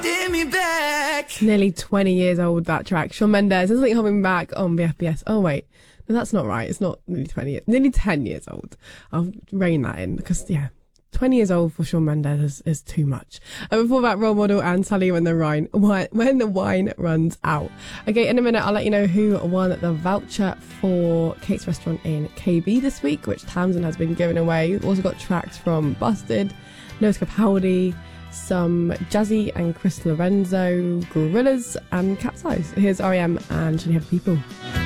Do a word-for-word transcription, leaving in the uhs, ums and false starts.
Give me back. Nearly twenty years old, that track. Shawn Mendes, Isn't It Coming Back on B F B S. Oh, wait. No, that's not right. It's not nearly twenty years. Nearly ten years old. I'll rein that in because, yeah, twenty years old for Shawn Mendes is, is too much. And before that, Role Model and Sally When the Wine, when the Wine Runs Out. Okay, in a minute, I'll let you know who won the voucher for Kate's Restaurant in K B this week, which Tamsin has been giving away. We've also got tracks from Busted, Noah Capaldi, some Jazzy and Chris Lorenzo, Gorillaz and Capsize. Here's R E M and Should You Have People.